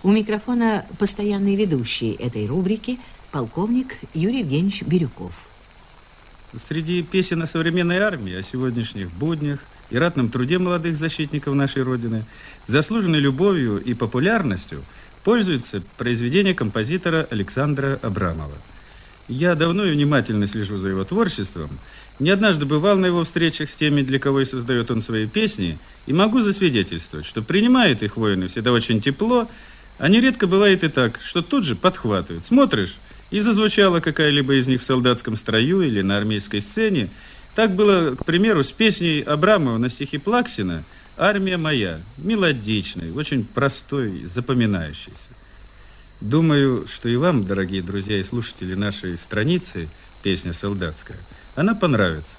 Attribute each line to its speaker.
Speaker 1: У микрофона постоянный ведущий этой рубрики полковник Юрий Евгеньевич Бирюков.
Speaker 2: Среди песен о современной армии, о сегодняшних буднях и ратном труде молодых защитников нашей Родины заслуженной любовью и популярностью пользуется произведение композитора Александра Абрамова. Я давно и внимательно слежу за его творчеством, не однажды бывал на его встречах с теми, для кого и создает он свои песни, и могу засвидетельствовать, что принимает их воины всегда очень тепло, а нередко бывает и так, что тут же подхватывают. Смотришь, и зазвучала какая-либо из них в солдатском строю или на армейской сцене. Так было, к примеру, с песней Абрамова на стихи Плаксина «Армия моя», мелодичной, очень простой, запоминающейся. Думаю, что и вам, дорогие друзья и слушатели нашей страницы, песня солдатская, она понравится.